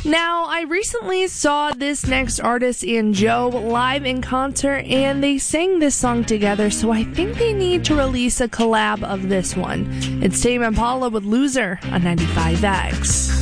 Now, I recently saw this next artist and Joe live in concert, and they sang this song together, so I think they need to release a collab of this one. It's Tame Impala with Loser on 95X.